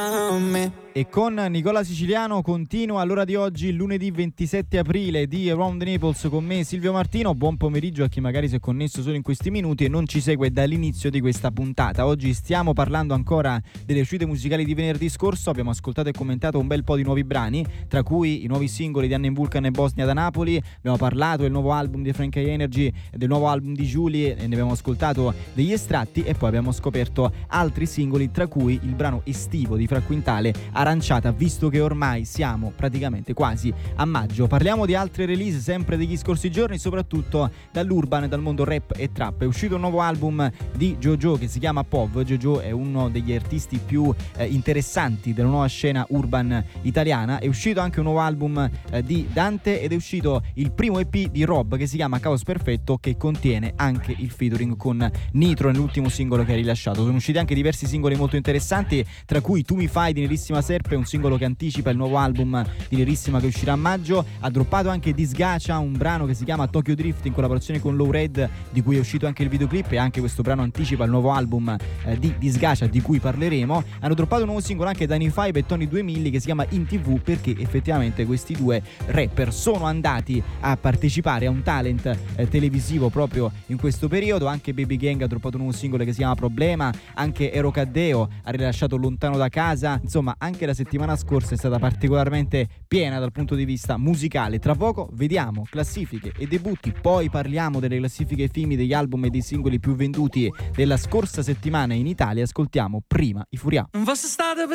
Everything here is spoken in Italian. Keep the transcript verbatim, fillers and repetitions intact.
E con Nicola Siciliano continua all'ora di oggi, lunedì ventisette aprile, di Around the Naples con me Silvio Martino. Buon pomeriggio a chi magari si è connesso solo in questi minuti e non ci segue dall'inizio di questa puntata. Oggi stiamo parlando ancora delle uscite musicali di venerdì scorso. Abbiamo ascoltato e commentato un bel po' di nuovi brani, tra cui i nuovi singoli di Anne Vulcan e Bosnia da Napoli. Abbiamo parlato del nuovo album di Frank Energy e del nuovo album di Julie e ne abbiamo ascoltato degli estratti, e poi abbiamo scoperto altri singoli, tra cui il brano estivo di Fra Quintale, Aranciata, visto che ormai siamo praticamente quasi a maggio. Parliamo di altre release sempre degli scorsi giorni, soprattutto dall'urban e dal mondo rap e trap. È uscito un nuovo album di JoJo che si chiama P O V. JoJo è uno degli artisti più eh, interessanti della nuova scena urban italiana. È uscito anche un nuovo album eh, di Dante ed è uscito il primo E P di Rob che si chiama Caos Perfetto, che contiene anche il featuring con Nitro nell'ultimo singolo che ha rilasciato. Sono usciti anche diversi singoli molto interessanti, tra cui Tu mi fai di Nerissima Serpe, un singolo che anticipa il nuovo album di Nerissima che uscirà a maggio. Ha droppato anche Disgacia, un brano che si chiama Tokyo Drift in collaborazione con Low Red, di cui è uscito anche il videoclip, e anche questo brano anticipa il nuovo album eh, di Disgacia, di cui parleremo. Hanno droppato un nuovo singolo anche Dani Five e Tony Due Milli che si chiama In tivù, perché effettivamente questi due rapper sono andati a partecipare a un talent eh, televisivo proprio in questo periodo. Anche Baby Gang ha droppato un nuovo singolo che si chiama Problema, anche Ero Caddeo ha rilasciato Lontano da casa. Insomma, anche la settimana scorsa è stata particolarmente piena dal punto di vista musicale. Tra poco vediamo classifiche e debutti, poi parliamo delle classifiche F I M I, degli album e dei singoli più venduti della scorsa settimana in Italia. Ascoltiamo prima i Furià.